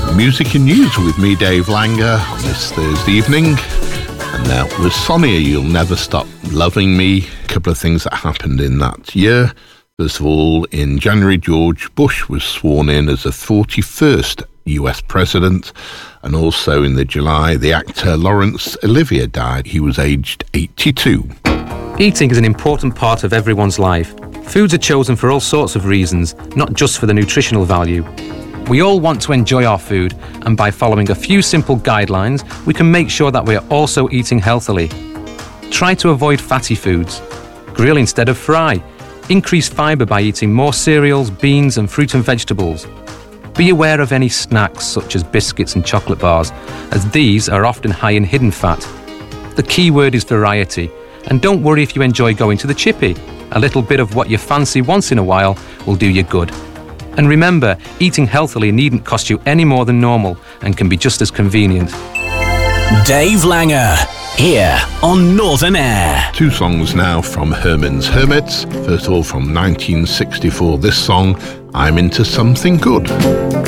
Music and news with me, Dave Langer, on this Thursday evening. And that was Sonia, You'll Never Stop Loving Me. A couple of things that happened in that year. First of all, in January, George Bush was sworn in as the 41st US president. And also in July, the actor Laurence Olivier died. He was aged 82. Eating is an important part of everyone's life. Foods are chosen for all sorts of reasons, not just for the nutritional value. We all want to enjoy our food, and by following a few simple guidelines, we can make sure that we are also eating healthily. Try to avoid fatty foods. Grill instead of fry. Increase fibre by eating more cereals, beans and fruit and vegetables. Be aware of any snacks such as biscuits and chocolate bars, as these are often high in hidden fat. The key word is variety, and don't worry if you enjoy going to the chippy. A little bit of what you fancy once in a while will do you good. And remember, eating healthily needn't cost you any more than normal and can be just as convenient. Dave Langer, here on Northern Air. Two songs now from Herman's Hermits. First of all, from 1964, this song, I'm Into Something Good.